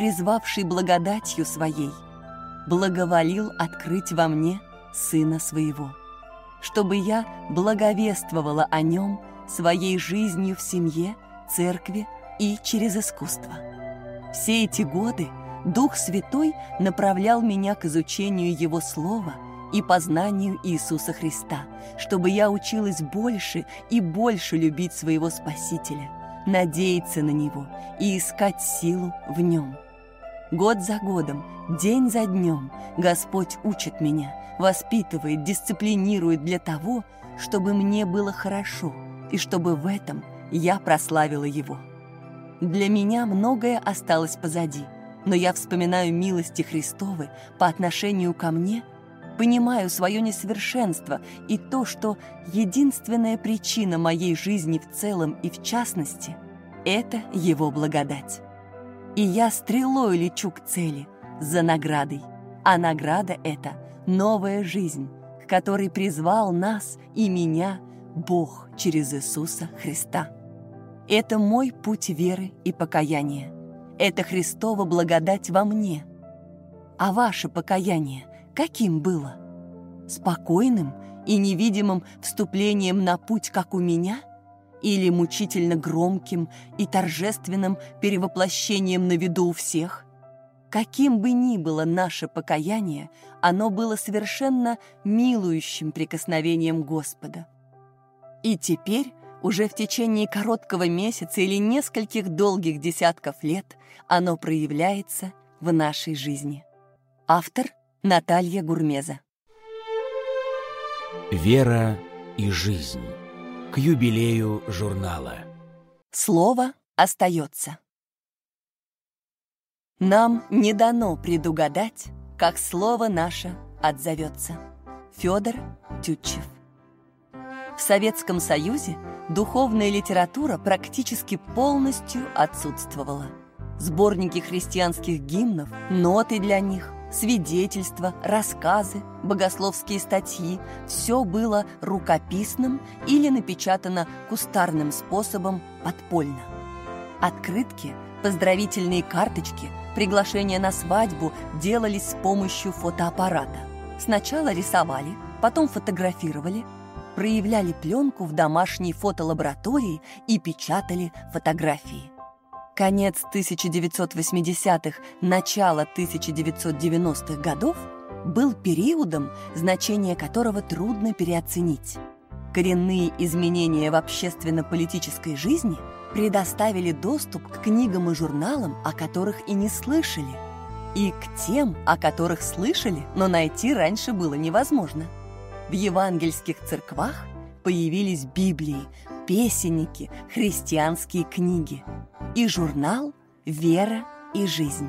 призвавший благодатью Своей, благоволил открыть во мне Сына Своего, чтобы я благовествовала о Нем своей жизнью в семье, церкви и через искусство. Все эти годы Дух Святой направлял меня к изучению Его Слова и познанию Иисуса Христа, чтобы я училась больше и больше любить своего Спасителя, надеяться на Него и искать силу в Нем. Год за годом, день за днем Господь учит меня, воспитывает, дисциплинирует для того, чтобы мне было хорошо и чтобы в этом я прославила Его. Для меня многое осталось позади, но я вспоминаю милости Христовы по отношению ко мне, понимаю свое несовершенство и то, что единственная причина моей жизни в целом и в частности – это Его благодать. И я стрелой лечу к цели, за наградой, а награда – это новая жизнь, к которой призвал нас и меня Бог через Иисуса Христа. Это мой путь веры и покаяния. Это Христова благодать во мне. А ваше покаяние каким было? Спокойным и невидимым вступлением на путь, как у меня? Или мучительно громким и торжественным перевоплощением на виду у всех? Каким бы ни было наше покаяние, оно было совершенно милующим прикосновением Господа. И теперь, уже в течение короткого месяца или нескольких долгих десятков лет, оно проявляется в нашей жизни. Автор Наталья Гурмеза. Вера и жизнь. К юбилею журнала. Слово остается. Нам не дано предугадать, как слово наше отзовется. Федор Тютчев. В Советском Союзе духовная литература практически полностью отсутствовала. Сборники христианских гимнов, ноты для них, свидетельства, рассказы, богословские статьи – все было рукописным или напечатано кустарным способом подпольно. Открытки, поздравительные карточки, приглашения на свадьбу делались с помощью фотоаппарата. Сначала рисовали, потом фотографировали, проявляли пленку в домашней фотолаборатории и печатали фотографии. Конец 1980-х, начало 1990-х годов был периодом, значение которого трудно переоценить. Коренные изменения в общественно-политической жизни предоставили доступ к книгам и журналам, о которых и не слышали, и к тем, о которых слышали, но найти раньше было невозможно. В евангельских церквах появились Библии, песенники, христианские книги и журнал «Вера и жизнь».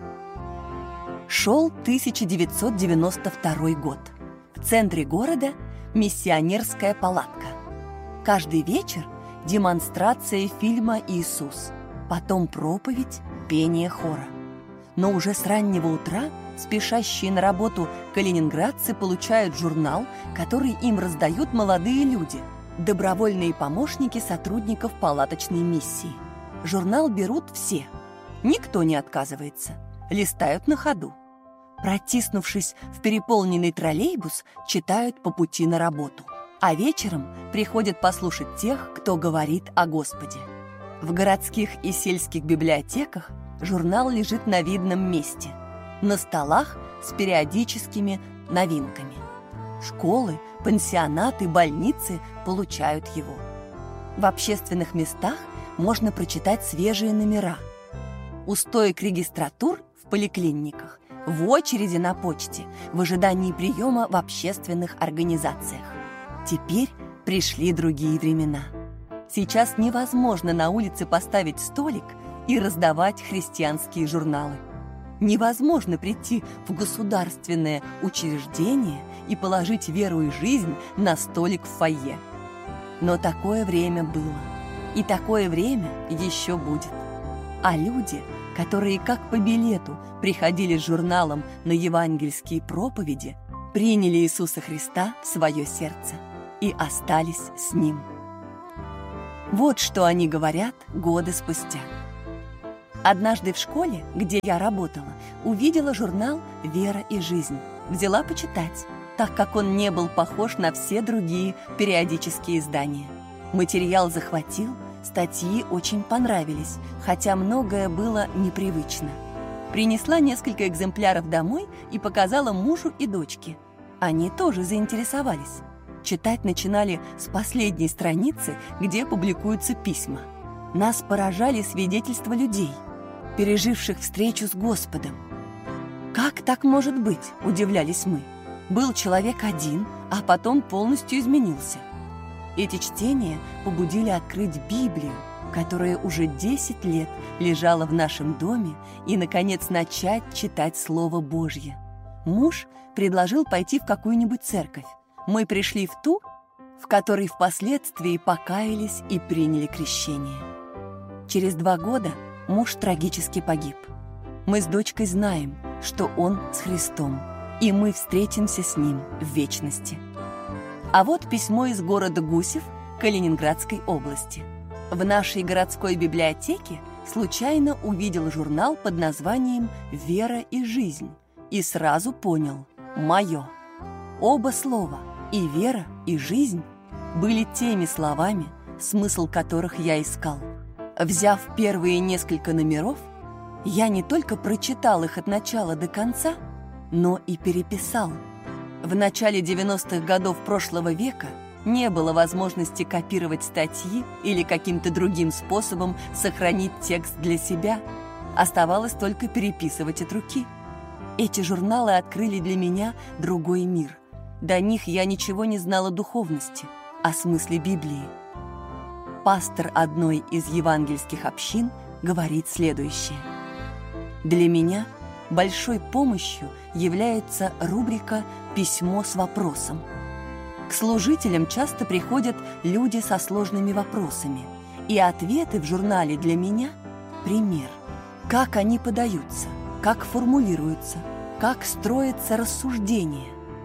Шел 1992 год. В центре города миссионерская палатка. Каждый вечер демонстрация фильма «Иисус», потом проповедь, пение хора. Но уже с раннего утра спешащие на работу калининградцы получают журнал, который им раздают молодые люди, добровольные помощники сотрудников палаточной миссии. Журнал берут все. Никто не отказывается. Листают на ходу. Протиснувшись в переполненный троллейбус, читают по пути на работу. А вечером приходят послушать тех, кто говорит о Господе. В городских и сельских библиотеках журнал лежит на видном месте. На столах с периодическими новинками. Школы, пансионаты, больницы получают его. В общественных местах можно прочитать свежие номера. У стоек регистратур в поликлиниках, в очереди на почте, в ожидании приема в общественных организациях. Теперь пришли другие времена. Сейчас невозможно на улице поставить столик и раздавать христианские журналы. Невозможно прийти в государственное учреждение и положить веру и жизнь на столик в фойе. Но такое время было, и такое время еще будет. А люди, которые как по билету приходили с журналом на евангельские проповеди, приняли Иисуса Христа в свое сердце и остались с Ним. Вот что они говорят годы спустя. Однажды в школе, где я работала, увидела журнал «Вера и жизнь». Взяла почитать, так как он не был похож на все другие периодические издания. Материал захватил, статьи очень понравились, хотя многое было непривычно. Принесла несколько экземпляров домой и показала мужу и дочке. Они тоже заинтересовались. Читать начинали с последней страницы, где публикуются письма. Нас поражали свидетельства людей, переживших встречу с Господом. «Как так может быть?» – удивлялись мы. Был человек один, а потом полностью изменился. Эти чтения побудили открыть Библию, которая уже 10 лет лежала в нашем доме, и, наконец, начать читать Слово Божье. Муж предложил пойти в какую-нибудь церковь. Мы пришли в ту, в которой впоследствии покаялись и приняли крещение. Через 2 года муж трагически погиб. Мы с дочкой знаем, что он с Христом, и мы встретимся с ним в вечности. А вот письмо из города Гусев Калининградской области. В нашей городской библиотеке случайно увидел журнал под названием «Вера и жизнь» и сразу понял – мое. Оба слова – и вера, и жизнь были теми словами, смысл которых я искал. Взяв первые несколько номеров, я не только прочитал их от начала до конца, но и переписал. В начале 90-х годов прошлого века не было возможности копировать статьи или каким-то другим способом сохранить текст для себя. Оставалось только переписывать от руки. Эти журналы открыли для меня другой мир. До них я ничего не знала о духовности, о смысле Библии. Пастор одной из евангельских общин говорит следующее. Для меня большой помощью является рубрика «Письмо с вопросом». К служителям часто приходят люди со сложными вопросами, и ответы в журнале для меня – пример. Как они подаются, как формулируются, как строятся рассуждения.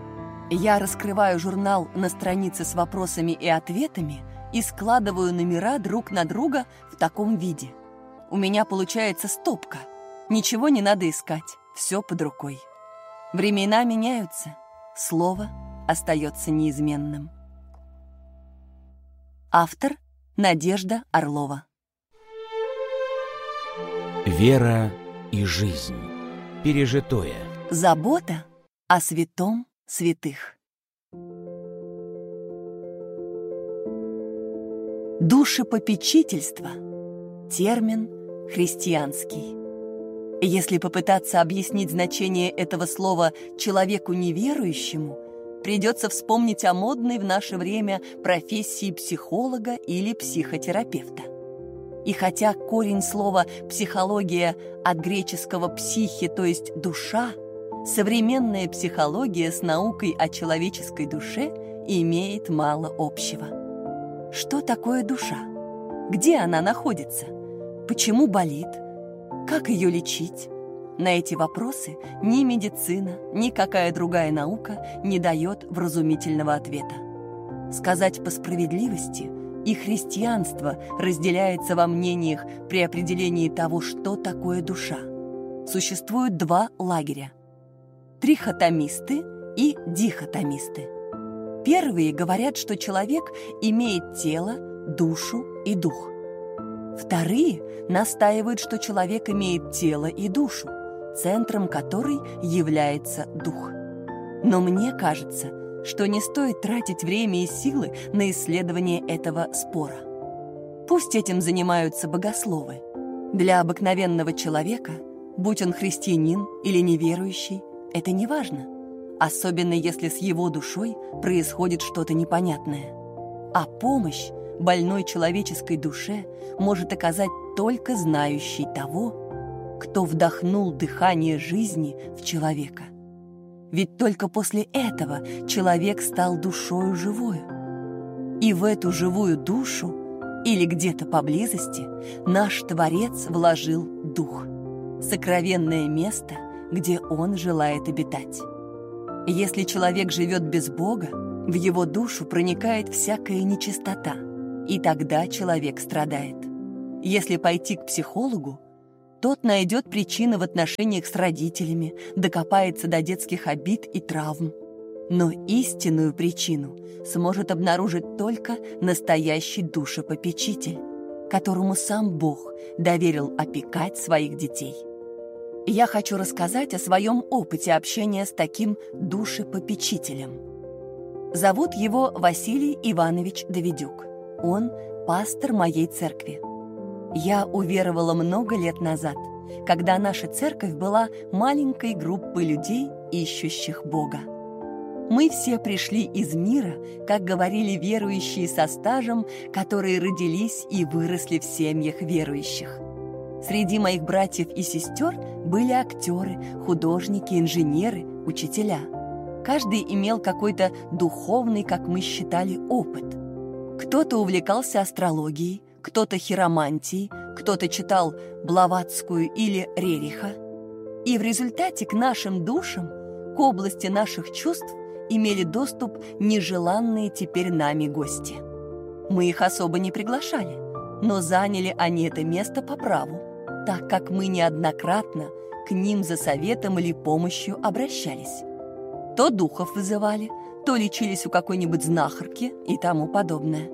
Я раскрываю журнал на странице с вопросами и ответами и складываю номера друг на друга в таком виде. У меня получается стопка. Ничего не надо искать, все под рукой. Времена меняются, слово остается неизменным. Автор Надежда Орлова. Вера и жизнь. Пережитое. Забота о святом святых. Душепопечительство – термин христианский. Если попытаться объяснить значение этого слова человеку неверующему, придется вспомнить о модной в наше время профессии психолога или психотерапевта. И хотя корень слова «психология» от греческого «психи», то есть «душа», современная психология с наукой о человеческой душе имеет мало общего. Что такое душа? Где она находится? Почему болит? Как ее лечить? На эти вопросы ни медицина, ни какая другая наука не дает вразумительного ответа. Сказать по справедливости, и христианство разделяется во мнениях при определении того, что такое душа. Существует 2 лагеря – трихотомисты и дихотомисты. Первые говорят, что человек имеет тело, душу и дух. Вторые настаивают, что человек имеет тело и душу, центром которой является дух. Но мне кажется, что не стоит тратить время и силы на исследование этого спора. Пусть этим занимаются богословы. Для обыкновенного человека, будь он христианин или неверующий, это не важно, особенно если с его душой происходит что-то непонятное. А помощь больной человеческой душе может оказать только знающий того, кто вдохнул дыхание жизни в человека. Ведь только после этого человек стал душою живою. И в эту живую душу, или где-то поблизости, наш Творец вложил дух, сокровенное место, где он желает обитать. Если человек живет без Бога, в его душу проникает всякая нечистота, и тогда человек страдает. Если пойти к психологу, Тот найдет причины в отношениях с родителями, докопается до детских обид и травм. Но истинную причину сможет обнаружить только настоящий душепопечитель, которому сам Бог доверил опекать своих детей. Я хочу рассказать о своем опыте общения с таким душепопечителем. Зовут его Василий Иванович Давидюк. Он пастор моей церкви. Я уверовала много лет назад, когда наша церковь была маленькой группой людей, ищущих Бога. Мы все пришли из мира, как говорили верующие со стажем, которые родились и выросли в семьях верующих. Среди моих братьев и сестер были актеры, художники, инженеры, учителя. Каждый имел какой-то духовный, как мы считали, опыт. Кто-то увлекался астрологией, кто-то хиромантией, кто-то читал Блаватскую или Рериха. И в результате к нашим душам, к области наших чувств, имели доступ нежеланные теперь нами гости. Мы их особо не приглашали, но заняли они это место по праву, так как мы неоднократно к ним за советом или помощью обращались. То духов вызывали, то лечились у какой-нибудь знахарки и тому подобное.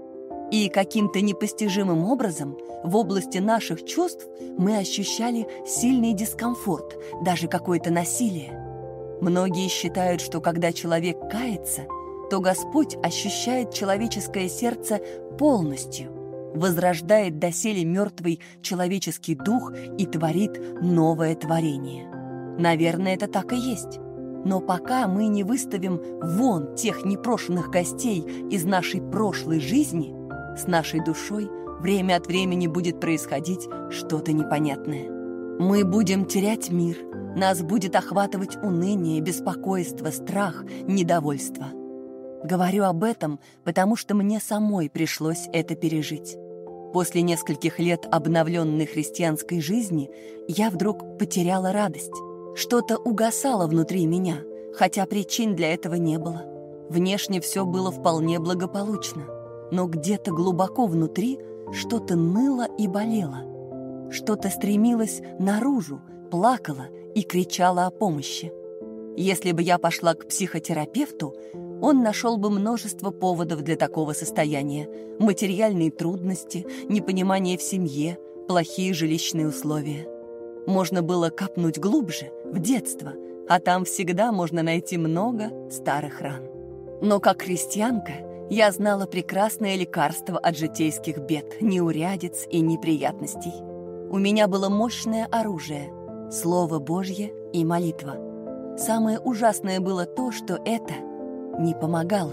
И каким-то непостижимым образом в области наших чувств мы ощущали сильный дискомфорт, даже какое-то насилие. Многие считают, что когда человек кается, то Господь ощущает человеческое сердце полностью, возрождает доселе мертвый человеческий дух и творит новое творение. Наверное, это так и есть. Но пока мы не выставим вон тех непрошенных гостей из нашей прошлой жизни, с нашей душой время от времени будет происходить что-то непонятное. Мы будем терять мир, нас будет охватывать уныние, беспокойство, страх, недовольство. Говорю об этом, потому что мне самой пришлось это пережить. После нескольких лет обновленной христианской жизни я вдруг потеряла радость. Что-то угасало внутри меня, хотя причин для этого не было. Внешне все было вполне благополучно, но где-то глубоко внутри что-то ныло и болело. Что-то стремилось наружу, плакало и кричало о помощи. Если бы я пошла к психотерапевту, он нашел бы множество поводов для такого состояния: материальные трудности, непонимание в семье, плохие жилищные условия. Можно было копнуть глубже, в детство, а там всегда можно найти много старых ран. Но как христианка я знала прекрасное лекарство от житейских бед, неурядиц и неприятностей. У меня было мощное оружие — Слово Божье и молитва. Самое ужасное было то, что это не помогало.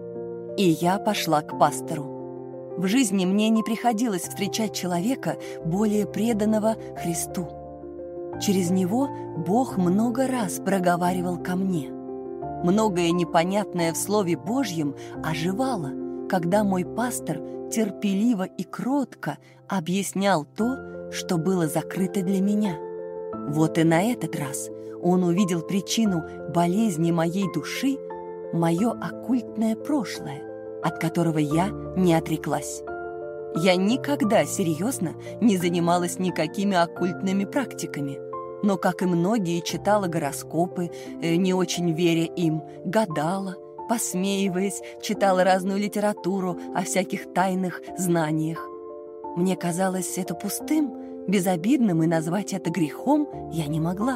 И я пошла к пастору. В жизни мне не приходилось встречать человека, более преданного Христу. Через него Бог много раз проговаривал ко мне. Многое непонятное в Слове Божьем оживало, когда мой пастор терпеливо и кротко объяснял то, что было закрыто для меня. Вот и на этот раз он увидел причину болезни моей души, мое оккультное прошлое, от которого я не отреклась. Я никогда серьезно не занималась никакими оккультными практиками, но, как и многие, читала гороскопы, не очень веря им, гадала, посмеиваясь, читала разную литературу о всяких тайных знаниях. Мне казалось это пустым, безобидным, и назвать это грехом я не могла.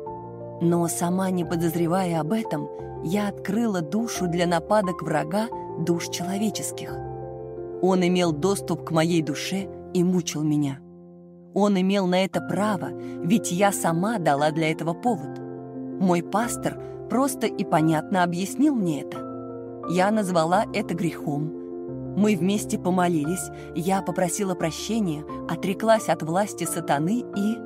Но, сама не подозревая об этом, я открыла душу для нападок врага душ человеческих. Он имел доступ к моей душе и мучил меня. Он имел на это право, ведь я сама дала для этого повод. Мой пастор просто и понятно объяснил мне это. Я назвала это грехом. Мы вместе помолились, я попросила прощения, отреклась от власти сатаны,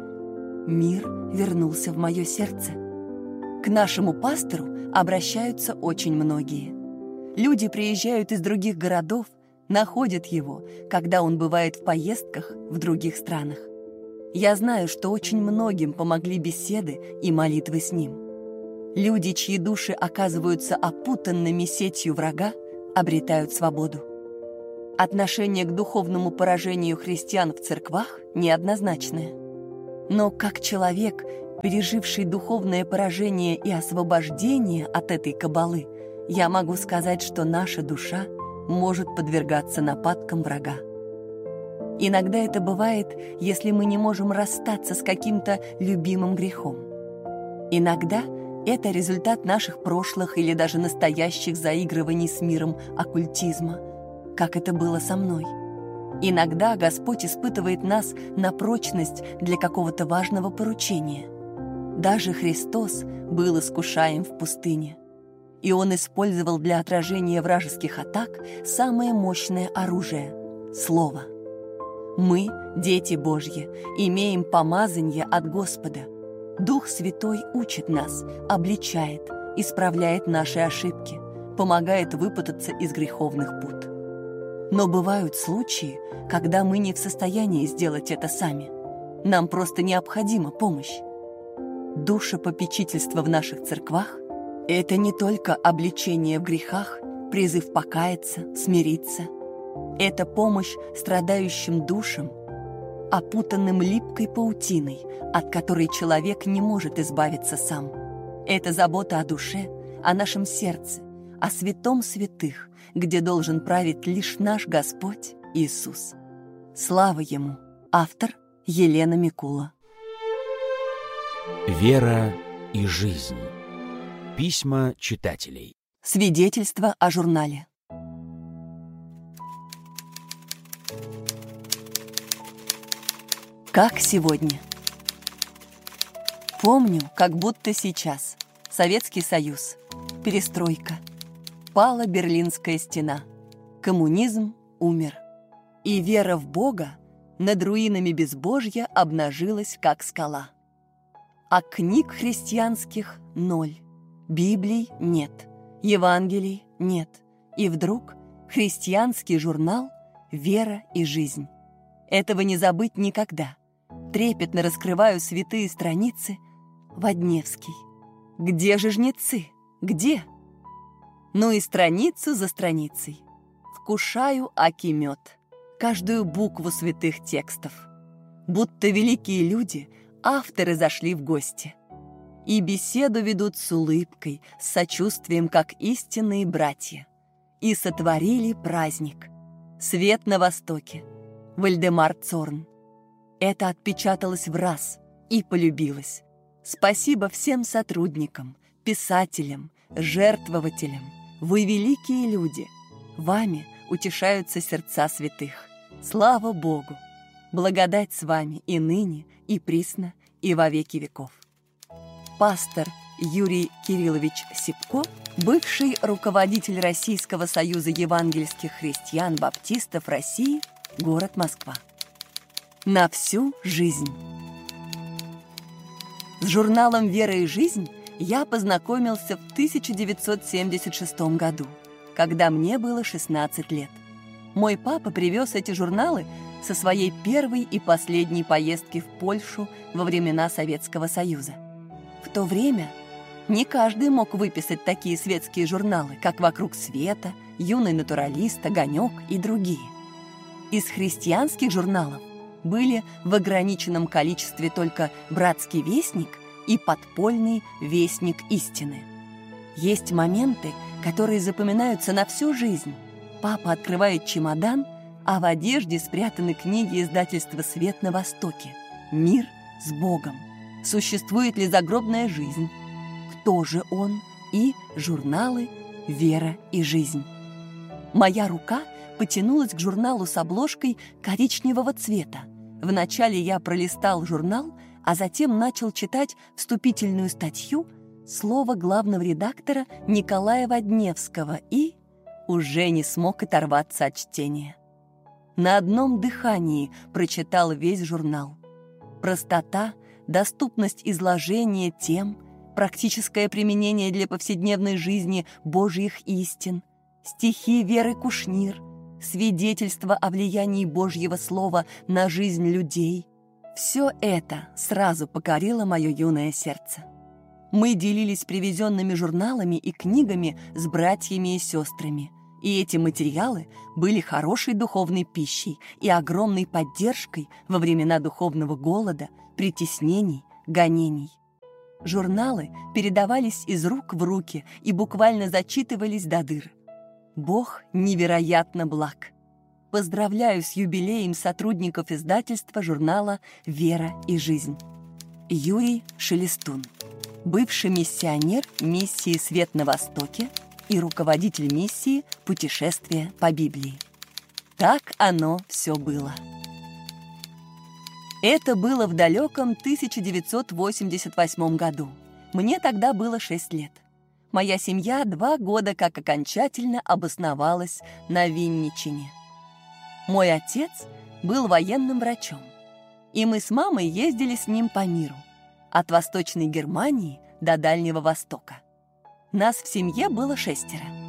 и мир вернулся в мое сердце. К нашему пастору обращаются очень многие. Люди приезжают из других городов, находят его, когда он бывает в поездках в других странах. Я знаю, что очень многим помогли беседы и молитвы с ним. Люди, чьи души оказываются опутанными сетью врага, обретают свободу. Отношение к духовному поражению христиан в церквах неоднозначное. Но как человек, переживший духовное поражение и освобождение от этой кабалы, я могу сказать, что наша душа может подвергаться нападкам врага. Иногда это бывает, если мы не можем расстаться с каким-то любимым грехом. Иногда это результат наших прошлых или даже настоящих заигрываний с миром оккультизма, как это было со мной. Иногда Господь испытывает нас на прочность для какого-то важного поручения. Даже Христос был искушаем в пустыне, и Он использовал для отражения вражеских атак самое мощное оружие — Слово. Мы, дети Божьи, имеем помазание от Господа. Дух Святой учит нас, обличает, исправляет наши ошибки, помогает выпутаться из греховных пут. Но бывают случаи, когда мы не в состоянии сделать это сами. Нам просто необходима помощь. Душепопечительство в наших церквах — это не только обличение в грехах, призыв покаяться, смириться. Это помощь страдающим душам, опутанным липкой паутиной, от которой человек не может избавиться сам. Это забота о душе, о нашем сердце, о святом святых, где должен править лишь наш Господь Иисус. Слава Ему! Автор Елена Микула. Вера и жизнь. Письма читателей. Свидетельство о журнале. Как сегодня. Помню, как будто сейчас. Советский Союз. Перестройка. Пала Берлинская стена. Коммунизм умер. И вера в Бога над руинами безбожья обнажилась, как скала. А книг христианских — 0. Библий нет. Евангелий нет. И вдруг христианский журнал «Вера и жизнь». Этого не забыть никогда. Трепетно раскрываю святые страницы. Водневский. Где же жнецы? Где? Ну и страницу за страницей вкушаю аки мед, каждую букву святых текстов. Будто великие люди, авторы, зашли в гости. И беседу ведут с улыбкой, с сочувствием, как истинные братья. И сотворили праздник. Свет на востоке. Вальдемар Цорн. Это отпечаталось в раз и полюбилось. Спасибо всем сотрудникам, писателям, жертвователям. Вы великие люди. Вами утешаются сердца святых. Слава Богу! Благодать с вами и ныне, и присно, и во веки веков. Пастор Юрий Кириллович Сипко, бывший руководитель Российского союза евангельских христиан-баптистов России, город Москва. На всю жизнь. С журналом «Вера и жизнь» я познакомился в 1976 году, когда мне было 16 лет. Мой папа привез эти журналы со своей первой и последней поездки в Польшу во времена Советского Союза. В то время не каждый мог выписать такие светские журналы, как «Вокруг света», «Юный натуралист», «Огонек» и другие. Из христианских журналов были в ограниченном количестве только «Братский вестник» и «Подпольный вестник истины». Есть моменты, которые запоминаются на всю жизнь. Папа открывает чемодан, а в одежде спрятаны книги издательства «Свет на Востоке». «Мир с Богом». «Существует ли загробная жизнь?» «Кто же он?» И журналы «Вера и жизнь». Моя рука потянулась к журналу с обложкой коричневого цвета. Вначале я пролистал журнал, а затем начал читать вступительную статью, слово главного редактора Николая Водневского и уже не смог оторваться от чтения. На одном дыхании прочитал весь журнал. Простота, доступность изложения тем, практическое применение для повседневной жизни Божьих истин, стихи Веры Кушнир, свидетельство о влиянии Божьего Слова на жизнь людей. Все это сразу покорило мое юное сердце. Мы делились привезенными журналами и книгами с братьями и сестрами, И эти материалы были хорошей духовной пищей и огромной поддержкой во времена духовного голода, притеснений, гонений. Журналы передавались из рук в руки и буквально зачитывались до дыр. Бог невероятно благ. Поздравляю с юбилеем сотрудников издательства журнала «Вера и жизнь». Юрий Шелестун, бывший миссионер миссии «Свет на Востоке» и руководитель миссии «Путешествие по Библии». Так оно все было. Это было в далеком 1988 году. Мне тогда было 6 лет. Моя семья 2 года как окончательно обосновалась на Винничине. Мой отец был военным врачом, и мы с мамой ездили с ним по миру, от Восточной Германии до Дальнего Востока. Нас в семье было 6.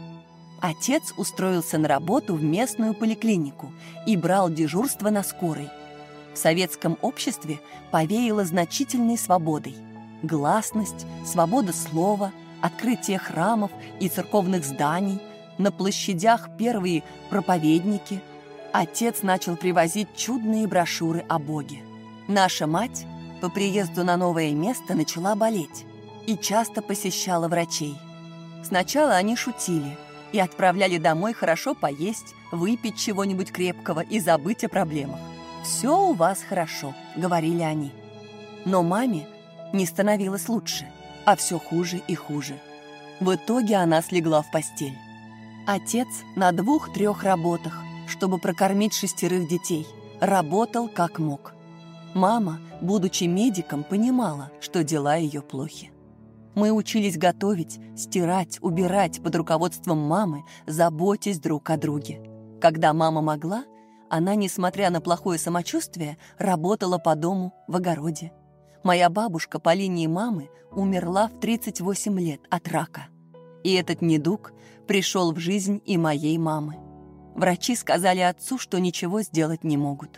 Отец устроился на работу в местную поликлинику и брал дежурство на скорой. В советском обществе повеяло значительной свободой. Гласность, свобода слова, открытие храмов и церковных зданий, на площадях первые проповедники. Отец начал привозить чудные брошюры о Боге. Наша мать по приезду на новое место начала болеть и часто посещала врачей. Сначала они шутили и отправляли домой хорошо поесть, выпить чего-нибудь крепкого и забыть о проблемах. «Все у вас хорошо», — говорили они. Но маме не становилось лучше, а все хуже и хуже. В итоге она слегла в постель. Отец на 2-3 работах, чтобы прокормить 6 детей, работал как мог. Мама, будучи медиком, понимала, что дела ее плохи. Мы учились готовить, стирать, убирать под руководством мамы, заботясь друг о друге. Когда мама могла, она, несмотря на плохое самочувствие, работала по дому, в огороде. Моя бабушка по линии мамы умерла в 38 лет от рака. И этот недуг пришел в жизнь и моей мамы. Врачи сказали отцу, что ничего сделать не могут.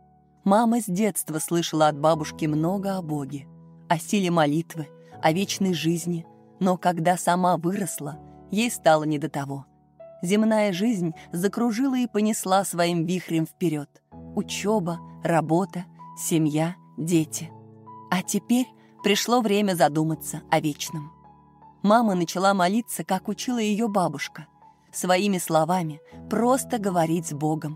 Мама с детства слышала от бабушки много о Боге, о силе молитвы, о вечной жизни, но когда сама выросла, ей стало не до того. Земная жизнь закружила и понесла своим вихрем вперед. Учеба, работа, семья, дети. А теперь пришло время задуматься о вечном. Мама начала молиться, как учила ее бабушка, своими словами, просто говорить с Богом.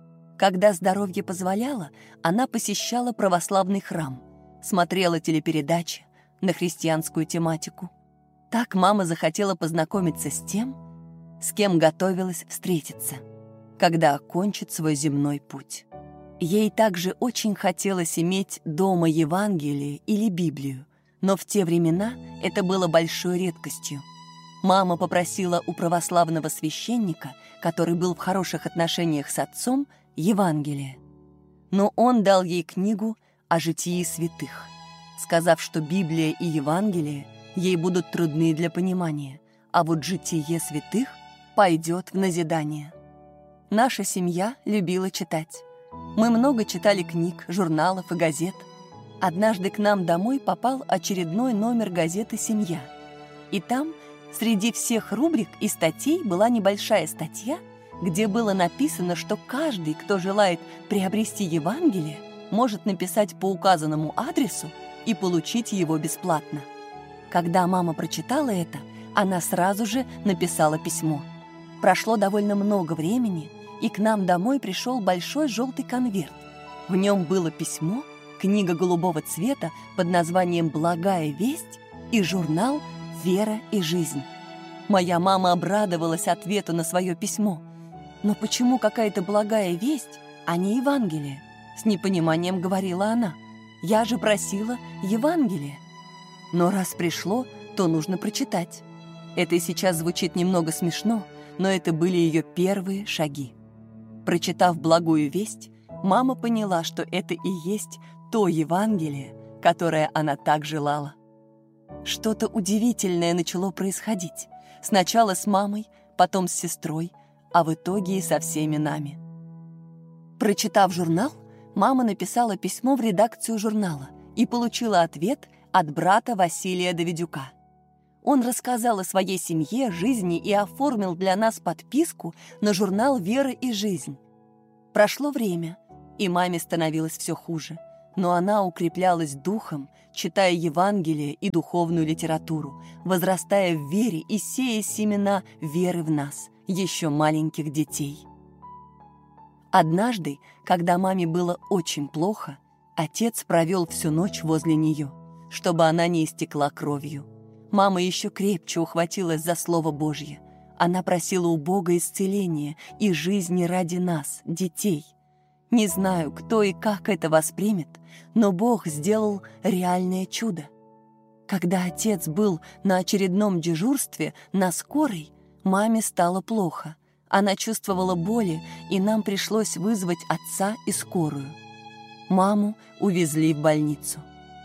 Когда здоровье позволяло, она посещала православный храм, смотрела телепередачи на христианскую тематику. Так мама захотела познакомиться с тем, с кем готовилась встретиться, когда окончит свой земной путь. Ей также очень хотелось иметь дома Евангелие или Библию, но в те времена это было большой редкостью. Мама попросила у православного священника, который был в хороших отношениях с отцом, Евангелие. Но он дал ей книгу о житии святых, сказав, что Библия и Евангелие ей будут трудны для понимания, а вот житие святых пойдет в назидание. Наша семья любила читать. Мы много читали книг, журналов и газет. Однажды к нам домой попал очередной номер газеты «Семья». И там, среди всех рубрик и статей, была небольшая статья, где было написано, что каждый, кто желает приобрести Евангелие, может написать по указанному адресу и получить его бесплатно. Когда мама прочитала это, она сразу же написала письмо. Прошло довольно много времени, и к нам домой пришел большой желтый конверт. В нем было письмо, книга голубого цвета под названием «Благая весть» и журнал «Вера и жизнь». Моя мама обрадовалась ответу на свое письмо. «Но почему какая-то благая весть, а не Евангелие?» С непониманием говорила она. «Я же просила Евангелие». Но раз пришло, то нужно прочитать. Это и сейчас звучит немного смешно, но это были ее первые шаги. Прочитав благую весть, мама поняла, что это и есть то Евангелие, которое она так желала. Что-то удивительное начало происходить. Сначала с мамой, потом с сестрой, а в итоге и со всеми нами. Прочитав журнал, мама написала письмо в редакцию журнала и получила ответ от брата Василия Давидюка. Он рассказал о своей семье, жизни и оформил для нас подписку на журнал «Вера и жизнь». Прошло время, и маме становилось все хуже, но она укреплялась духом, читая Евангелие и духовную литературу, возрастая в вере и сея семена веры в нас, еще маленьких детей. Однажды, когда маме было очень плохо, отец провел всю ночь возле нее, чтобы она не истекла кровью. Мама еще крепче ухватилась за Слово Божье. Она просила у Бога исцеления и жизни ради нас, детей. Не знаю, кто и как это воспримет, но Бог сделал реальное чудо. Когда отец был на очередном дежурстве на скорой, маме стало плохо. Она чувствовала боли, и нам пришлось вызвать отца и скорую. Маму увезли в больницу.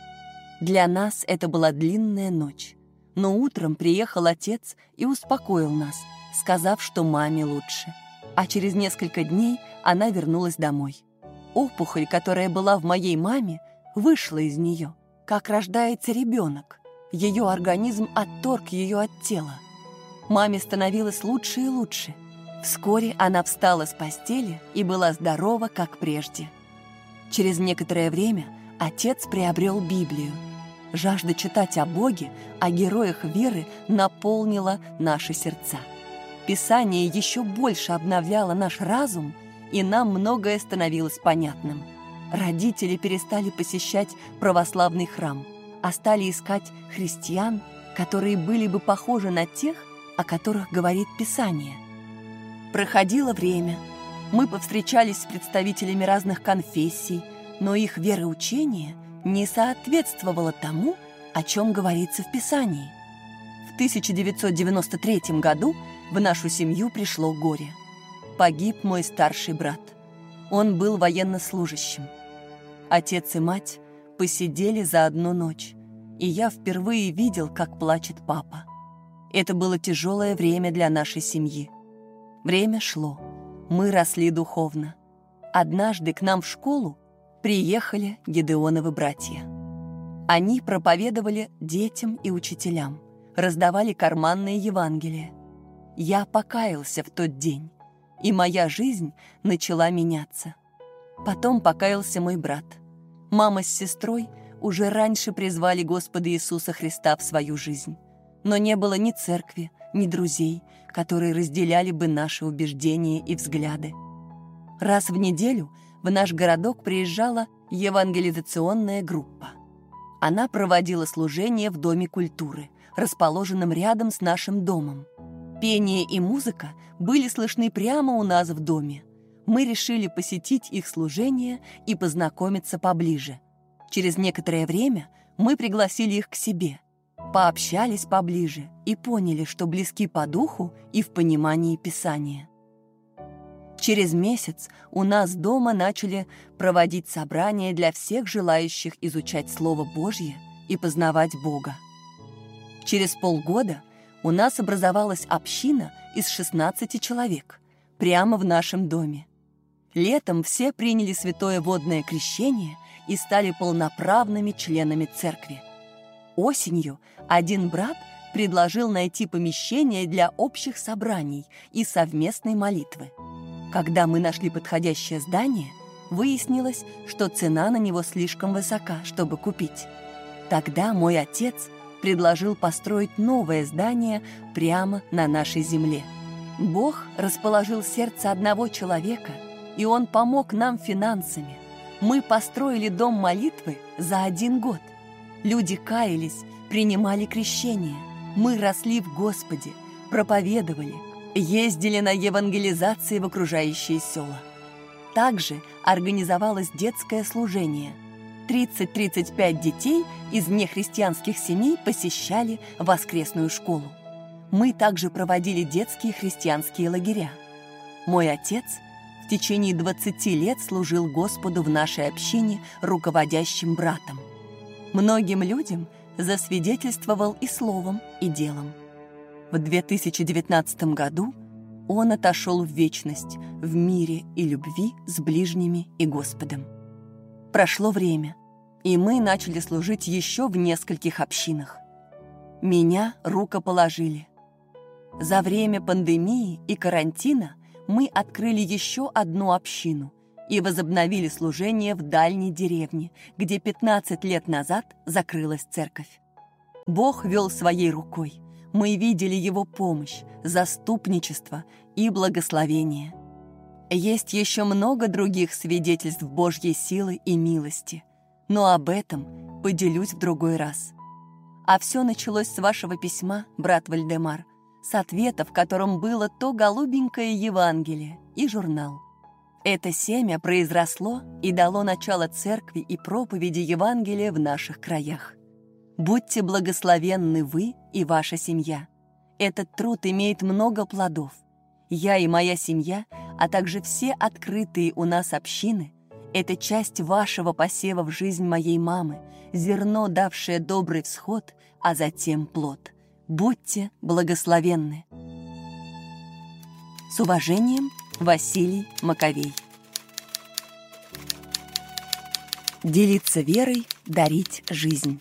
Для нас это была длинная ночь. Но утром приехал отец и успокоил нас, сказав, что маме лучше. А через несколько дней она вернулась домой. Опухоль, которая была в моей маме, вышла из нее, как рождается ребенок. Ее организм отторг ее от тела. Маме становилось лучше и лучше. Вскоре она встала с постели и была здорова, как прежде. Через некоторое время отец приобрел Библию. Жажда читать о Боге, о героях веры наполнила наши сердца. Писание еще больше обновляло наш разум, и нам многое становилось понятным. Родители перестали посещать православный храм, а стали искать христиан, которые были бы похожи на тех, о которых говорит Писание. Проходило время, мы повстречались с представителями разных конфессий, но их вероучение не соответствовало тому, о чем говорится в Писании. В 1993 году в нашу семью пришло горе. Погиб мой старший брат. Он был военнослужащим. Отец и мать посидели за одну ночь, и я впервые видел, как плачет папа. Это было тяжелое время для нашей семьи. Время шло, мы росли духовно. Однажды к нам в школу приехали Гедеоновы братья. Они проповедовали детям и учителям, раздавали карманные Евангелия. Я покаялся в тот день, и моя жизнь начала меняться. Потом покаялся мой брат. Мама с сестрой уже раньше призвали Господа Иисуса Христа в свою жизнь, но не было ни церкви, ни друзей, которые разделяли бы наши убеждения и взгляды. Раз в неделю в наш городок приезжала евангелизационная группа. Она проводила служение в Доме культуры, расположенном рядом с нашим домом. Пение и музыка были слышны прямо у нас в доме. Мы решили посетить их служение и познакомиться поближе. Через некоторое время мы пригласили их к себе, пообщались поближе и поняли, что близки по духу и в понимании Писания. Через месяц у нас дома начали проводить собрания для всех желающих изучать Слово Божье и познавать Бога. Через полгода у нас образовалась община из 16 человек прямо в нашем доме. Летом все приняли святое водное крещение и стали полноправными членами церкви. Осенью один брат предложил найти помещение для общих собраний и совместной молитвы. Когда мы нашли подходящее здание, выяснилось, что цена на него слишком высока, чтобы купить. Тогда мой отец предложил построить новое здание прямо на нашей земле. Бог расположил сердце одного человека, и он помог нам финансами. Мы построили дом молитвы за 1 год. Люди каялись, принимали крещение. Мы росли в Господе, проповедовали, ездили на евангелизации в окружающие села. Также организовалось детское служение. 30-35 детей из нехристианских семей посещали воскресную школу. Мы также проводили детские христианские лагеря. Мой отец в течение 20 лет служил Господу в нашей общине руководящим братом. Многим людям засвидетельствовал и словом, и делом. В 2019 году он отошел в вечность в мире и любви с ближними и Господом. Прошло время, и мы начали служить еще в нескольких общинах. Меня рукоположили. За время пандемии и карантина мы открыли еще одну общину и возобновили служение в дальней деревне, где 15 лет назад закрылась церковь. Бог вел своей рукой. Мы видели Его помощь, заступничество и благословение. Есть еще много других свидетельств Божьей силы и милости, но об этом поделюсь в другой раз. А все началось с вашего письма, брат Вальдемар, с ответа, в котором было то голубенькое Евангелие и журнал. Это семя произросло и дало начало церкви и проповеди Евангелия в наших краях. Будьте благословенны вы и ваша семья. Этот труд имеет много плодов. Я и моя семья, а также все открытые у нас общины — это часть вашего посева в жизнь моей мамы, зерно, давшее добрый всход, а затем плод. Будьте благословенны. С уважением, Василий Маковей. Делиться верой, дарить жизнь.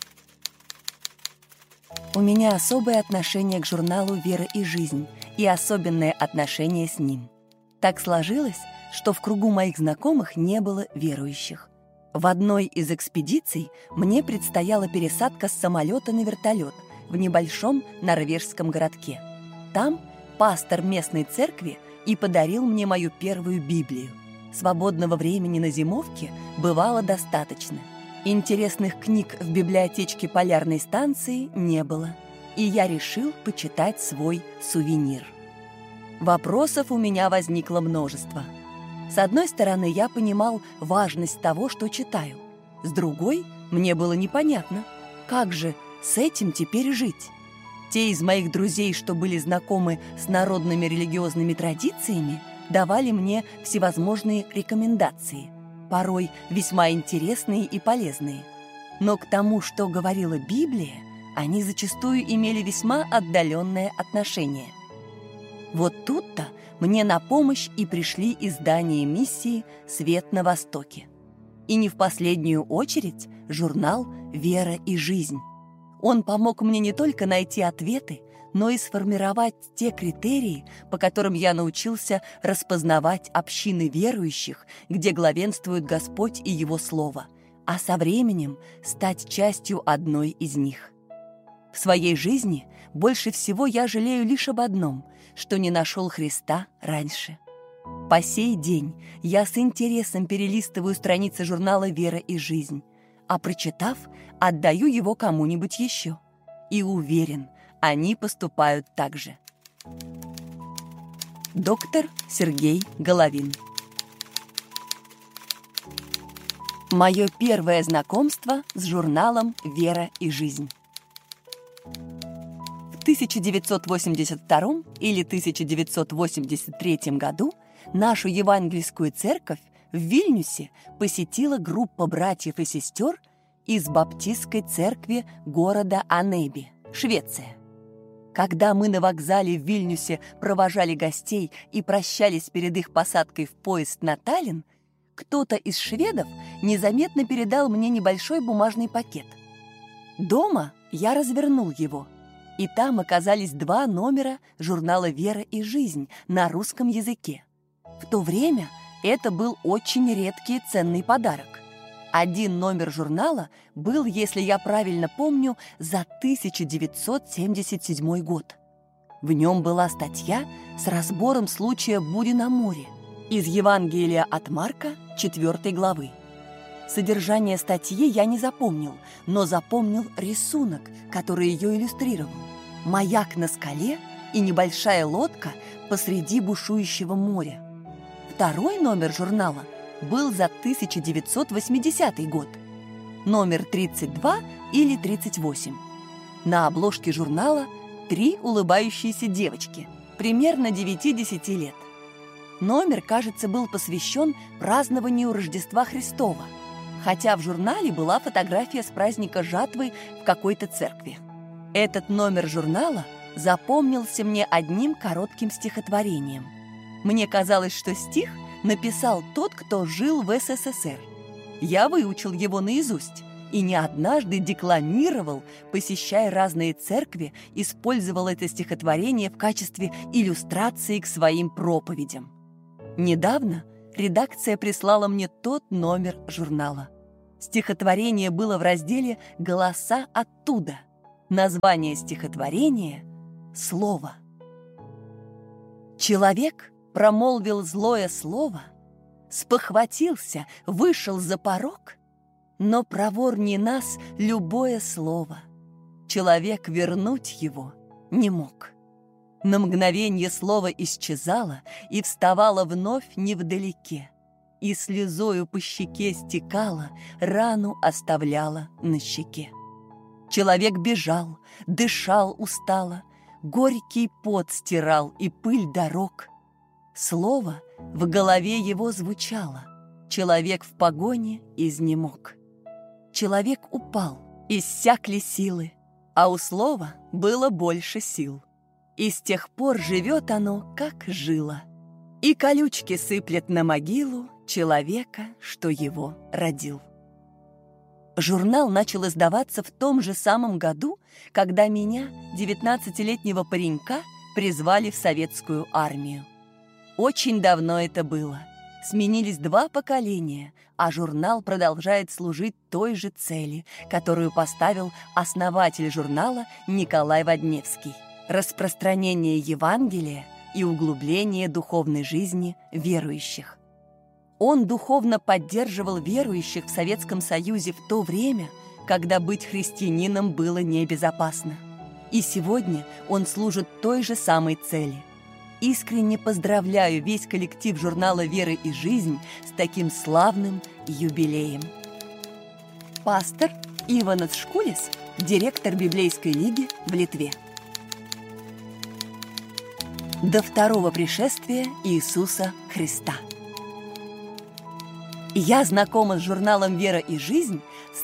У меня особое отношение к журналу «Вера и жизнь» и особенное отношение с ним. Так сложилось, что в кругу моих знакомых не было верующих. В одной из экспедиций мне предстояла пересадка с самолета на вертолет в небольшом норвежском городке. Там пастор местной церкви и подарил мне мою первую Библию. Свободного времени на зимовке бывало достаточно. Интересных книг в библиотечке полярной станции не было, и я решил почитать свой сувенир. Вопросов у меня возникло множество. С одной стороны, я понимал важность того, что читаю. С другой, мне было непонятно, как же с этим теперь жить. Те из моих друзей, что были знакомы с народными религиозными традициями, давали мне всевозможные рекомендации, порой весьма интересные и полезные. Но к тому, что говорила Библия, они зачастую имели весьма отдаленное отношение. Вот тут-то мне на помощь и пришли издания миссии «Свет на Востоке». И не в последнюю очередь журнал «Вера и жизнь». Он помог мне не только найти ответы, но и сформировать те критерии, по которым я научился распознавать общины верующих, где главенствует Господь и Его Слово, а со временем стать частью одной из них. В своей жизни больше всего я жалею лишь об одном, что не нашел Христа раньше. По сей день я с интересом перелистываю страницы журнала «Вера и жизнь», а прочитав, отдаю его кому-нибудь еще. И уверен, они поступают так же. Доктор Сергей Головин. Мое первое знакомство с журналом «Вера и жизнь». В 1982 или 1983 году нашу евангельскую церковь в Вильнюсе посетила группа братьев и сестер из баптистской церкви города Анеби, Швеция. Когда мы на вокзале в Вильнюсе провожали гостей и прощались перед их посадкой в поезд на Таллин, кто-то из шведов незаметно передал мне небольшой бумажный пакет. Дома я развернул его, и там оказались 2 номера журнала «Вера и жизнь» на русском языке. В то время это был очень редкий и ценный подарок. Один номер журнала был, если я правильно помню, за 1977 год. В нем была статья с разбором случая бури на море из Евангелия от Марка, 4 главы. Содержание статьи я не запомнил, но запомнил рисунок, который ее иллюстрировал. Маяк на скале и небольшая лодка посреди бушующего моря. Второй номер журнала был за 1980 год. Номер 32 или 38. На обложке журнала 3 улыбающиеся девочки, примерно 9-10 лет. Номер, кажется, был посвящен празднованию Рождества Христова, хотя в журнале была фотография с праздника жатвы в какой-то церкви. Этот номер журнала запомнился мне одним коротким стихотворением. Мне казалось, что стих написал тот, кто жил в СССР. Я выучил его наизусть и не однажды декламировал, посещая разные церкви, использовал это стихотворение в качестве иллюстрации к своим проповедям. Недавно редакция прислала мне тот номер журнала. Стихотворение было в разделе «Голоса оттуда». Название стихотворения «Слово». Человек промолвил злое слово, спохватился, вышел за порог, но проворнее нас любое слово. Человек вернуть его не мог. На мгновенье слово исчезало и вставало вновь невдалеке, и слезою по щеке стекало, рану оставляла на щеке. Человек бежал, дышал устало, горький пот стирал и пыль дорог. Слово в голове его звучало, человек в погоне изнемог. Человек упал, иссякли силы, а у слова было больше сил. И с тех пор живет оно, как жило, и колючки сыплет на могилу человека, что его родил. Журнал начал издаваться в том же самом году, когда меня, 19-летнего паренька, призвали в советскую армию. Очень давно это было. Сменились 2 поколения, а журнал продолжает служить той же цели, которую поставил основатель журнала Николай Водневский – распространение Евангелия и углубление духовной жизни верующих. Он духовно поддерживал верующих в Советском Союзе в то время, когда быть христианином было небезопасно. И сегодня он служит той же самой цели. Искренне поздравляю весь коллектив журнала «Вера и жизнь» с таким славным юбилеем. Пастор Иванас Шкулис, директор Библейской лиги в Литве. До второго пришествия Иисуса Христа. Я знакома с журналом «Вера и жизнь» с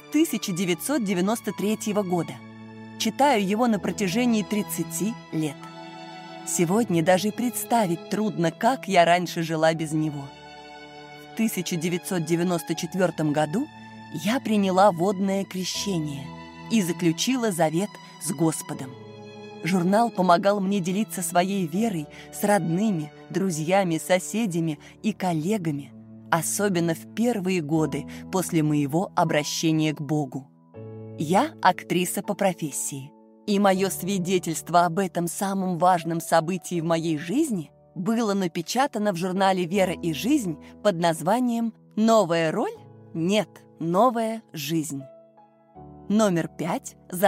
1993 года. Читаю его на протяжении 30 лет. Сегодня даже представить трудно, как я раньше жила без него. В 1994 году я приняла водное крещение и заключила завет с Господом. Журнал помогал мне делиться своей верой с родными, друзьями, соседями и коллегами, особенно в первые годы после моего обращения к Богу. Я актриса по профессии, и мое свидетельство об этом самом важном событии в моей жизни было напечатано в журнале «Вера и жизнь» под названием «Новая роль? Нет, новая жизнь». Номер 5 за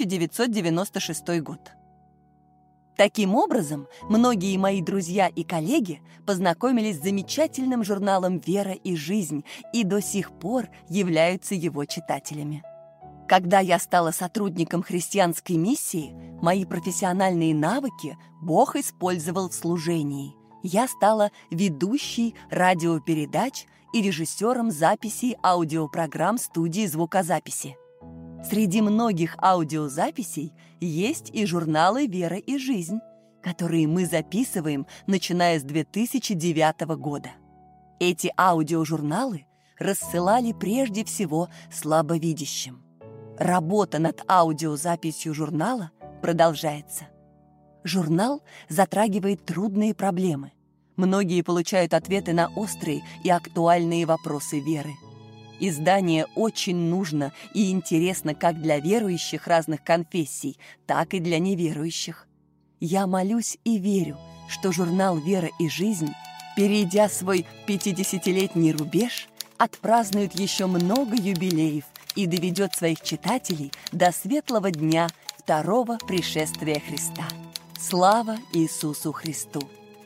1996 год. Таким образом, многие мои друзья и коллеги познакомились с замечательным журналом «Вера и жизнь» и до сих пор являются его читателями. Когда я стала сотрудником христианской миссии, мои профессиональные навыки Бог использовал в служении. Я стала ведущей радиопередач и режиссером записей аудиопрограмм студии звукозаписи. Среди многих аудиозаписей есть и журналы «Вера и жизнь», которые мы записываем, начиная с 2009 года. Эти аудиожурналы рассылали прежде всего слабовидящим. Работа над аудиозаписью журнала продолжается. Журнал затрагивает трудные проблемы. Многие получают ответы на острые и актуальные вопросы веры. Издание очень нужно и интересно как для верующих разных конфессий, так и для неверующих. Я молюсь и верю, что журнал «Вера и жизнь», перейдя свой 50-летний рубеж, отпразднует еще много юбилеев и доведет своих читателей до светлого дня второго пришествия Христа. Слава Иисусу Христу!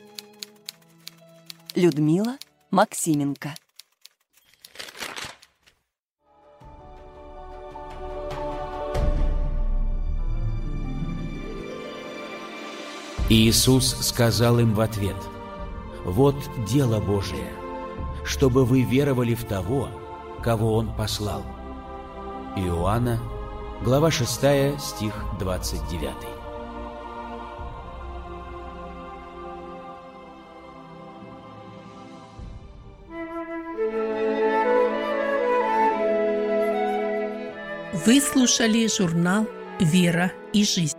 Людмила Максименко. Иисус сказал им в ответ: «Вот дело Божие, чтобы вы веровали в того, кого Он послал». Иоанна, глава 6, стих 29. Вы слушали журнал «Вера и жизнь».